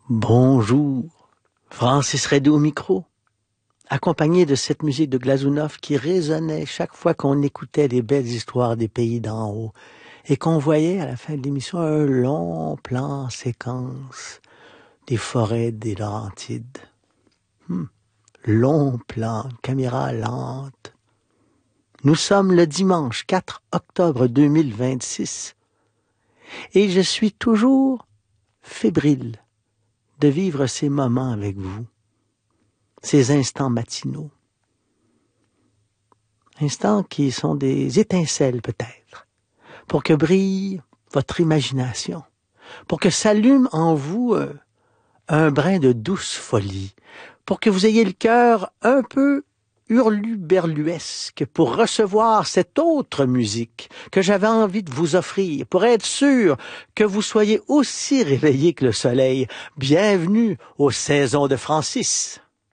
Bonjour, Francis Redé au micro, accompagné de cette musique de Glazunov qui résonnait chaque fois qu'on écoutait les belles histoires des pays d'en haut et qu'on voyait à la fin de l'émission un long plan séquence des forêts des Laurentides. Long plan, caméra lente. Nous sommes le dimanche 4 octobre 2026 et je suis toujours fébrile de vivre ces moments avec vous, ces instants matinaux. Instants qui sont des étincelles peut-être, pour que brille votre imagination, pour que s'allume en vous un brin de douce folie, pour que vous ayez le cœur un peu hurluberluesque pour recevoir cette autre musique que j'avais envie de vous offrir, pour être sûr que vous soyez aussi réveillés que le soleil. Bienvenue aux saisons de Francis.